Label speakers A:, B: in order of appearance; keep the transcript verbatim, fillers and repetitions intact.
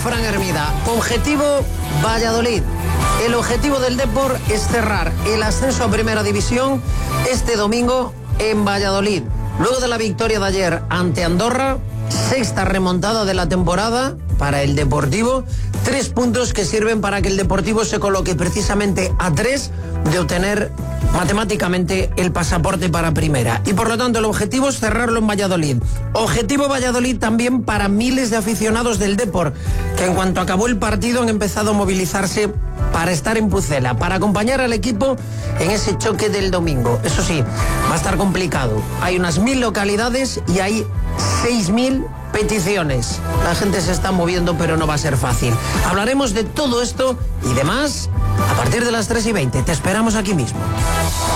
A: Fran Hermida. Objetivo Valladolid. El objetivo del Depor es cerrar el ascenso a Primera División este domingo en Valladolid. Luego de la victoria de ayer ante Andorra, sexta remontada de la temporada para el Deportivo, tres puntos que sirven para que el Deportivo se coloque precisamente a tres de obtener matemáticamente el pasaporte para Primera. Y por lo tanto el objetivo es cerrarlo en Valladolid. Objetivo Valladolid también para miles de aficionados del Depor, que en cuanto acabó el partido han empezado a movilizarse para estar en Pucela, para acompañar al equipo en ese choque del domingo. Eso sí, va a estar complicado. Hay unas mil localidades y hay seis mil peticiones. La gente se está moviendo, pero no va a ser fácil. Hablaremos de todo esto y demás a partir de las tres y veinte. Te esperamos aquí mismo.